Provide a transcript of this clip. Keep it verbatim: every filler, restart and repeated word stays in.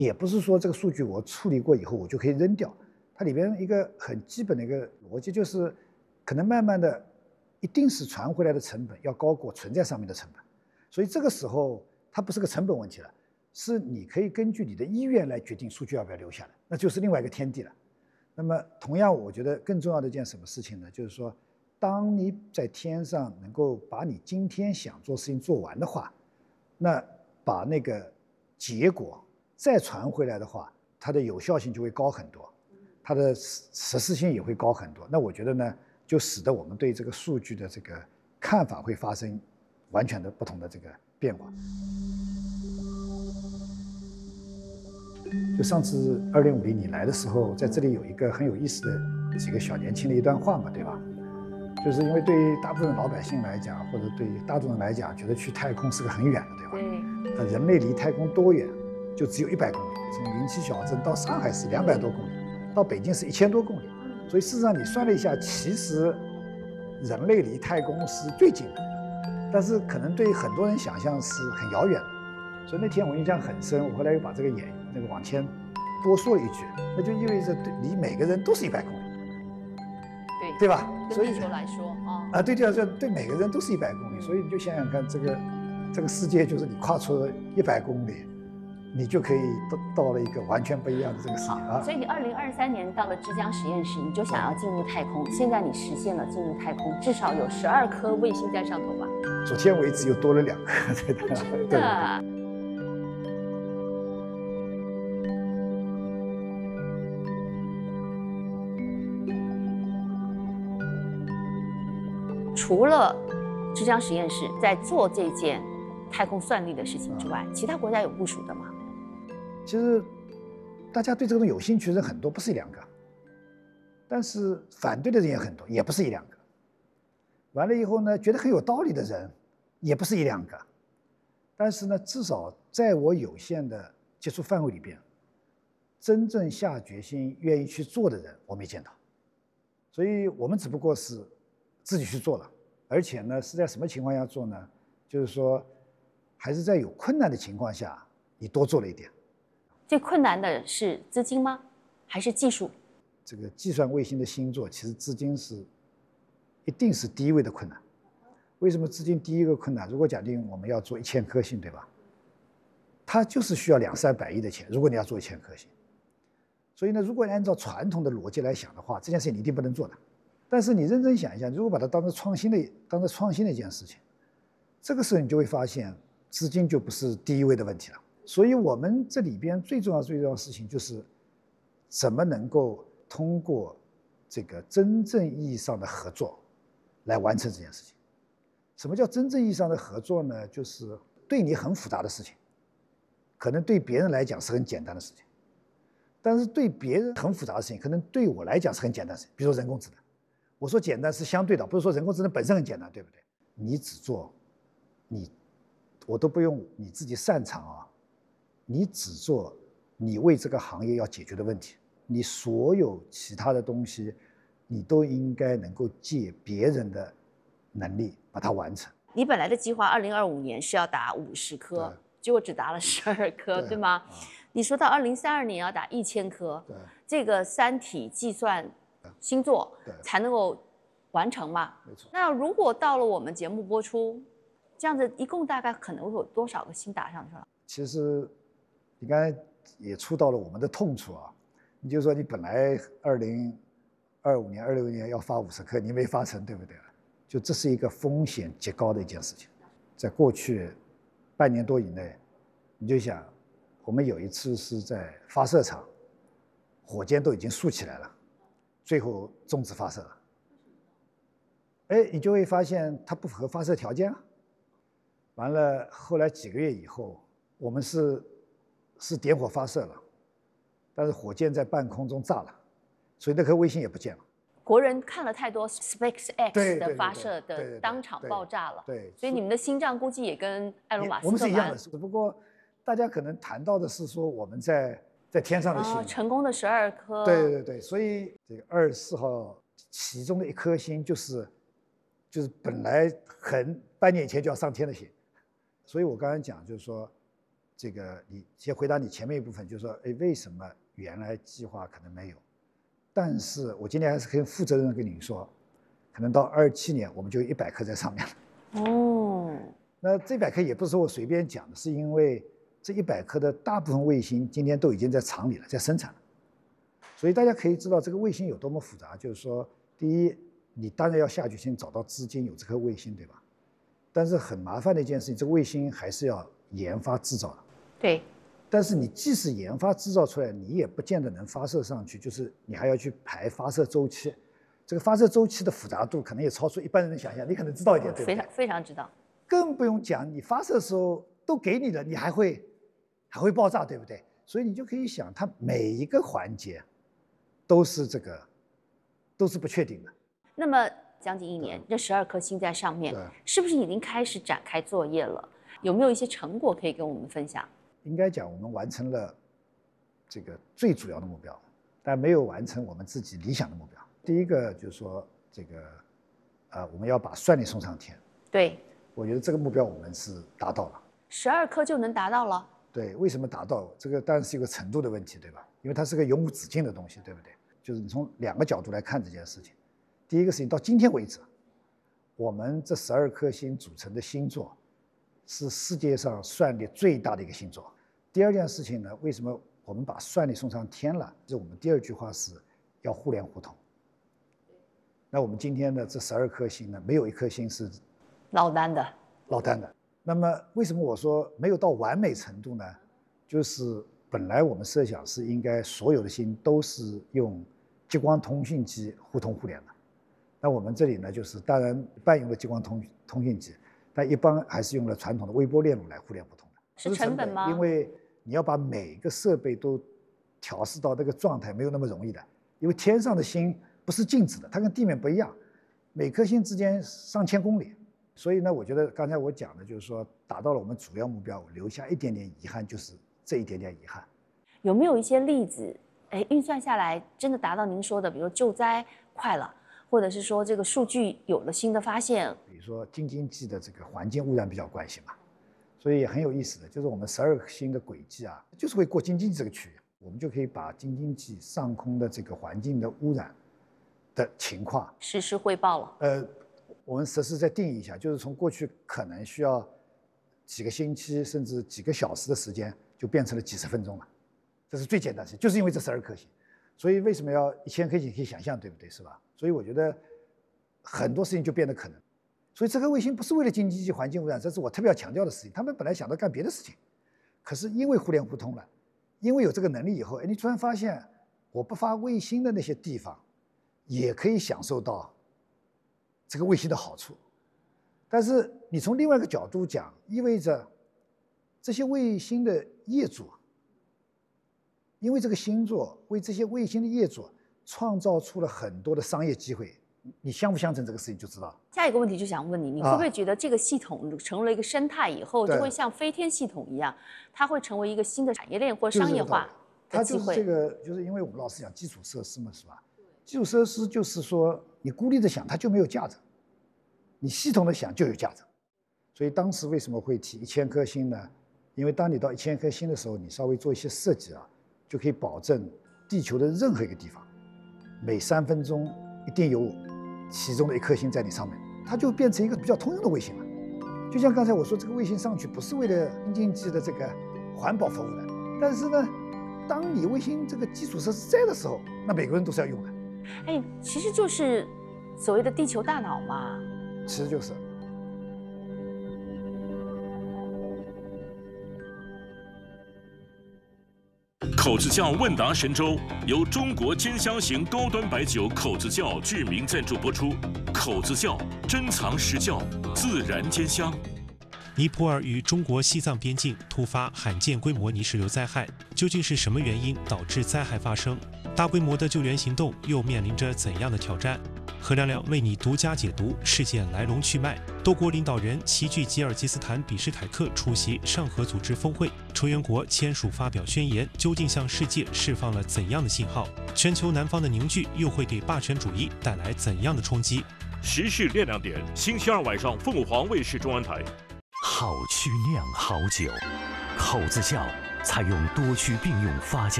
也不是说这个数据我处理过以后我就可以扔掉，它里边一个很基本的一个逻辑就是，可能慢慢的，一定是传回来的成本要高过存在上面的成本，所以这个时候它不是个成本问题了，是你可以根据你的意愿来决定数据要不要留下来，那就是另外一个天地了。那么同样，我觉得更重要的一件什么事情呢？就是说，当你在天上能够把你今天想做事情做完的话，那把那个结果再传回来的话，它的有效性就会高很多，它的实施性也会高很多。那我觉得呢，就使得我们对这个数据的这个看法会发生完全的不同的这个变化。就上次二零五零你来的时候，在这里有一个很有意思的几个小年轻的一段话嘛，对吧？就是因为对于大部分老百姓来讲，或者对于大众人来讲，觉得去太空是个很远的，对吧？ 对。 呃，人类离太空多远？就只有一百公里，从云栖小镇到上海是两百多公里，到北京是一千多公里。所以事实上你算了一下，其实人类离太空是最近的，但是可能对很多人想象是很遥远的。所以那天我印象很深，我后来又把这个演那个往前多说了一句，那就意味着对离每个人都是一百公里， 对对吧？ 对地球来说啊， 啊，对对，这对每个人都是一百公里，所以你就想想看，这个这个世界就是你跨出了一百公里，你就可以到到了一个完全不一样的这个世界啊。 所以你二零二三年到了浙江实验室，你就想要进入太空，现在你实现了进入太空，至少有十二颗卫星在上头吧？ 昨天为止又多了两颗，对的。 真的。除了浙江实验室在做这件太空算力的事情之外，其他国家有部署的吗？ 其实大家对这个东西有兴趣的人很多，不是一两个，但是反对的人也很多，也不是一两个。完了以后呢，觉得很有道理的人也不是一两个，但是呢，至少在我有限的接触范围里边，真正下决心愿意去做的人我没见到，所以我们只不过是自己去做了。而且呢，是在什么情况下做呢？就是说，还是在有困难的情况下，你多做了一点。 最困难的是资金吗？还是技术？ 这个计算卫星的星座，其实资金是一定是第一位的困难。为什么资金第一个困难？如果假定我们要做一千颗星，对吧？它就是需要两三百亿的钱。如果你要做一千颗星，所以呢，如果你按照传统的逻辑来想的话，这件事情你一定不能做的。但是你认真想一下，如果把它当成创新的、当成创新的一件事情，这个时候你就会发现，资金就不是第一位的问题了。所以我们这里边最重要、最重要的事情就是，怎么能够通过这个真正意义上的合作，来完成这件事情。什么叫真正意义上的合作呢？就是对你很复杂的事情，可能对别人来讲是很简单的事情，但是对别人很复杂的事情，可能对我来讲是很简单的事情。比如说人工智能。我说简单是相对的，不是说人工智能本身很简单，对不对？你只做，你，我都不用你自己擅长啊，你只做你为这个行业要解决的问题，你所有其他的东西，你都应该能够借别人的能力把它完成。 你本来的计划二零二五年是要打五十颗，结果只打了十二颗， 对, 对吗？啊、你说到二零三二年要打一千颗，这个三体计算星座才能够完成嘛？ 没错。 那如果到了我们节目播出，这样子一共大概可能会有多少个星打上去了？ 其实你刚才也触到了我们的痛处啊。你就说你本来二零二五年、二六年要发五十颗，你没发成，对不对？就这是一个风险极高的一件事情。在过去半年多以内，你就想，我们有一次是在发射场，火箭都已经竖起来了。最后终止发射了，哎，你就会发现它不符合发射条件啊。完了，后来几个月以后，我们是是点火发射了，但是火箭在半空中炸了，所以那颗卫星也不见了。 国人看了太多 SpaceX 的发射的当场爆炸了， 对， 所以你们的心脏估计也跟埃隆马斯克我们是一样的，只不过大家可能谈到的是说我们在。在天上的星、 哦，成功的十二颗。 对对对，所以这个二十四号其中的一颗星就是就是本来很半年以前就要上天的星，所以我刚才讲就是说， 这个你先回答你前面一部分，就是说，哎，为什么原来计划可能没有？但是我今天还是可以负责任的跟您说，可能到二七年我们就有一百颗在上面了。哦，那这一百颗也不是我随便讲的，是因为这一百颗的大部分卫星今天都已经在厂里了，在生产了。所以大家可以知道这个卫星有多么复杂，就是说，第一，你当然要下决心找到资金有这颗卫星，对吧？但是很麻烦的一件事情，这个卫星还是要研发制造的。 对。 但是你即使研发制造出来，你也不见得能发射上去，就是你还要去排发射周期，这个发射周期的复杂度可能也超出一般人的想象，你可能知道一点，对不对？ 非常非常知道。 更不用讲，你发射的时候都给你了，你还会还会爆炸，对不对？所以你就可以想，它每一个环节都是这个都是不确定的。 那么将近一年，这十二颗星在上面，是不是已经开始展开作业了？有没有一些成果可以跟我们分享？ 应该讲，我们完成了这个最主要的目标，但没有完成我们自己理想的目标。第一个就是说，这个呃，我们要把算力送上天。 对， 我觉得这个目标我们是达到了。 十二颗就能达到了？ 对，为什么达到？这个当然是一个程度的问题，对吧？因为它是个永无止境的东西，对不对？就是你从两个角度来看这件事情。第一个事情，到今天为止，我们这十二颗星组成的星座是世界上算力最大的一个星座。第二件事情呢，为什么我们把算力送上天了？就我们第二句话是要互联互通。那我们今天的这十二颗星呢，没有一颗星是落单的。 落单的。那么为什么我说没有到完美程度呢？就是本来我们设想是应该所有的星都是用激光通讯机互通互联的。那我们这里呢，就是当然半用了激光通通讯机，但一般还是用了传统的微波链路来互联互通的。 是成本吗？ 因为你要把每个设备都调试到那个状态，没有那么容易的。因为天上的星不是静止的，它跟地面不一样，每颗星之间上千公里。所以呢，我觉得刚才我讲的就是说，达到了我们主要目标，留下一点点遗憾，就是这一点点遗憾。 有没有一些例子？哎，运算下来真的达到您说的，比如救灾快了，或者是说这个数据有了新的发现？ 比如说京津冀的这个环境污染比较关系嘛，所以很有意思的，就是我们十二星的轨迹啊，就是会过京津冀这个区域，我们就可以把京津冀上空的这个环境的污染的情况实时汇报了。 呃。我们实时再定义一下，就是从过去可能需要几个星期甚至几个小时的时间，就变成了几十分钟了。这是最简单的，就是因为这十二颗星，所以为什么要一千颗星？可以想象，对不对？是吧？所以我觉得很多事情就变得可能。所以这个卫星不是为了京津冀环境污染，这是我特别要强调的事情。他们本来想到干别的事情，可是因为互联互通了，因为有这个能力以后，哎，你突然发现，我不发卫星的那些地方，也可以享受到这个卫星的好处，但是你从另外一个角度讲，意味着这些卫星的业主，因为这个星座为这些卫星的业主创造出了很多的商业机会。你相不相信这个事情就知道。 下一个问题就想问你，你会不会觉得这个系统成为了一个生态以后，就会像飞天系统一样，它会成为一个新的产业链或商业化的机会？ 它就是这个，就是因为我们老是讲基础设施嘛，是吧？基础设施就是说，你孤立的想它就没有价值，你系统的想就有价值。所以当时为什么会提一千颗星呢？因为当你到一千颗星的时候，你稍微做一些设计啊，就可以保证地球的任何一个地方，每三分钟一定有其中的一颗星在你上面，它就变成一个比较通用的卫星了。就像刚才我说，这个卫星上去不是为了京津冀的这个环保服务的，但是呢，当你卫星这个基础设施在的时候，那每个人都是要用的。 哎，其实就是所谓的地球大脑嘛。 其实就是。 口子窖问答神州由中国兼香型高端白酒口子窖巨名赞助播出。口子窖珍藏实窖，自然兼香。 尼泊尔与中国西藏边境突发罕见规模泥石流灾害，究竟是什么原因导致灾害发生？大规模的救援行动又面临着怎样的挑战？何亮亮为你独家解读事件来龙去脉。多国领导人齐聚吉尔吉斯坦比什凯克出席上合组织峰会，成员国签署发表宣言，究竟向世界释放了怎样的信号？全球南方的凝聚又会给霸权主义带来怎样的冲击？ 时事练亮点，星期二晚上凤凰卫视中文台。 好趣酿好酒， 口子窖采用多区并用发酵